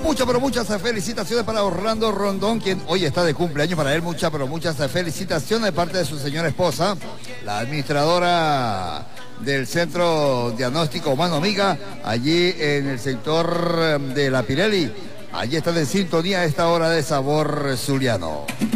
pero muchas felicitaciones para Orlando Rondón, quien hoy está de cumpleaños. Para él muchas felicitaciones de parte de su señora esposa, la administradora del Centro Diagnóstico Humano Amiga, allí en el sector de La Pirelli. Allí están en sintonía a esta hora de Sabor Zuliano.